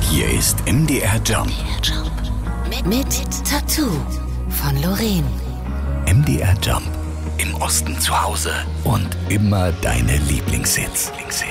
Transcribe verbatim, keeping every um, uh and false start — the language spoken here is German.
Hier ist M D R Jump. Mit, mit Tattoo von Lorraine. M D R Jump. Im Osten zu Hause und immer deine Lieblingshits.